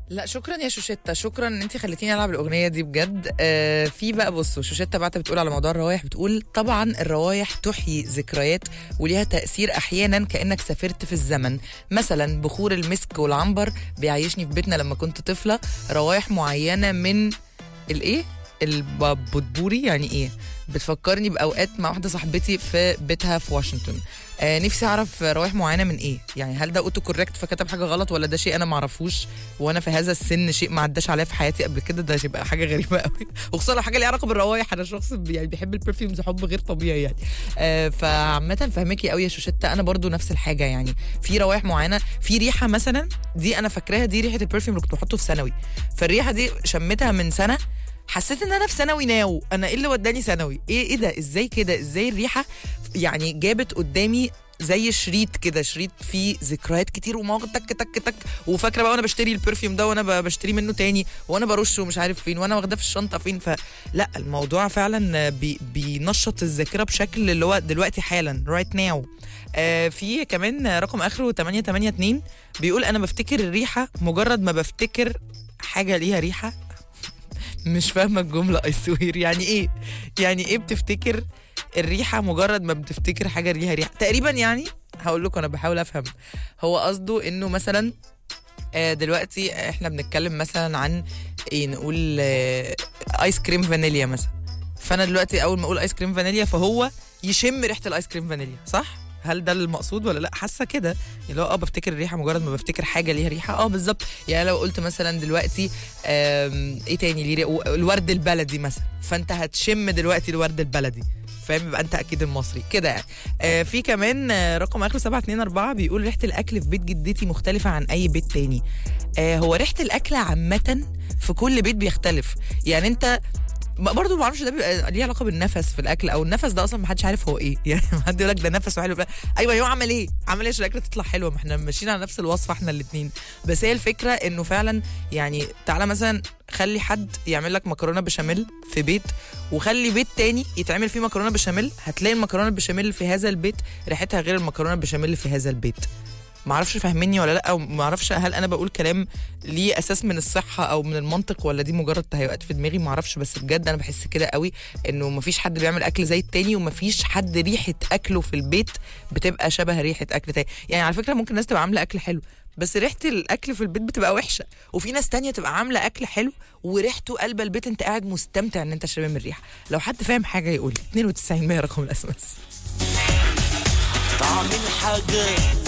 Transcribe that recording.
لا شكرا يا شوشتة، شكرا ان انت خليتيني العب الاغنيه دي بجد. في بقى بصوا شوشتة بعتها بتقول على موضوع الروايح، بتقول طبعا الروايح تحيي ذكريات وليها تاثير احيانا كانك سافرت في الزمن. مثلا بخور المسك والعنبر بيعيشني في بيتنا لما كنت طفله. روايح معينه من الايه البودبوري يعني ايه بتفكرني باوقات مع واحده صاحبتي في بيتها في واشنطن. نفسي اعرف روايح معينه من ايه، يعني هل ده اوتو كوركت فكتب حاجه غلط، ولا ده شيء انا ما اعرفوش وانا في هذا السن شيء ما عداش عليا في حياتي قبل كده. ده يبقى حاجه غريبه قوي، وخصوصا لو حاجه ليها علاقه بالروايح. انا شخص يعني بيحب البرفيومز حب غير طبيعي يعني. فعامه فهمكي قوي يا شوشتة، انا برضو نفس الحاجه يعني. في روايح معينه، في ريحه مثلا دي انا فاكراها، دي ريحه البرفيوم اللي كنت بحطه في ثانوي. فالريحه دي شمتها من سنه، حسيت ان انا في ثانوي ناو. انا ايه اللي وداني ثانوي؟ ايه ده؟ ازاي كده؟ ازاي الريحه يعني جابت قدامي زي شريط كده، شريط فيه ذكريات كتير ومواقف تك تك تك. وفاكره بقى وانا بشتري البرفيوم ده، وانا بشتري منه تاني، وانا برشه مش عارف فين، وانا واخداه في الشنطه فين. فلا الموضوع فعلا بينشط الذاكره بشكل اللي هو دلوقتي حالا رايت ناو. في كمان رقم اخره 882 بيقول انا بفتكر الريحه مجرد ما بفتكر حاجه ليها ريحه. مش فاهمه الجمله ايسوير يعني ايه؟ يعني ايه بتفتكر الريحه مجرد ما بتفتكر حاجه ليها ريحه تقريبا؟ يعني هقول لكم انا بحاول افهم. هو قصده انه مثلا دلوقتي احنا بنتكلم مثلا عن ايه، نقول ايس كريم فانيليا مثلا. فانا دلوقتي اول ما اقول ايس كريم فانيليا فهو يشم ريحه الايس كريم فانيليا، صح؟ هل ده المقصود ولا لا؟ حاسه كده اللي هو بفتكر الريحه مجرد ما بفتكر حاجه ليها ريحه. بالظبط. يعني لو قلت مثلا دلوقتي ايه تاني ليه الورد البلدي مثلا، فانت هتشم دلوقتي الورد البلدي، فاهم؟ يبقى انت اكيد المصري كده يعني. في كمان رقم اخره 724 بيقول ريحه الاكل في بيت جدتي مختلفه عن اي بيت تاني. هو ريحه الاكل عامه في كل بيت بيختلف. يعني انت برضه ما اعرفش ده بيبقى ليه علاقه بالنفس في الاكل، او النفس ده اصلا ما حدش عارف هو ايه. يعني حد يقول لك ده نفس حلو، ايوه هو عمل ايه عشان الاكله تطلع حلوه؟ ما احنا ماشيين على نفس الوصفه احنا الاثنين. بس هي الفكره انه فعلا يعني تعالى مثلا خلي حد يعمل لك مكرونه بشاميل في بيت، وخلي بيت تاني يتعمل فيه مكرونه بشاميل، هتلاقي المكرونه بشاميل في هذا البيت ريحتها غير المكرونه بشاميل في هذا البيت. ما اعرفش فاهميني ولا لا، او ما اعرفش هل انا بقول كلام ليه اساس من الصحه او من المنطق، ولا دي مجرد تهيؤات في دماغي، ما اعرفش. بس بجد انا بحس كده قوي انه ما فيش حد بيعمل اكل زي التاني، وما فيش حد ريحه اكله في البيت بتبقى شبه ريحه اكل تاني. يعني على فكره ممكن الناس تبقى عامله اكل حلو بس ريحه الاكل في البيت بتبقى وحشه، وفي ناس تانية تبقى عامله اكل حلو وريحته قلب البيت، انت قاعد مستمتع ان انت شامم الريحه. لو حد فاهم حاجه يقول 92 100 رقم الاس ام اس. طعم الحاجات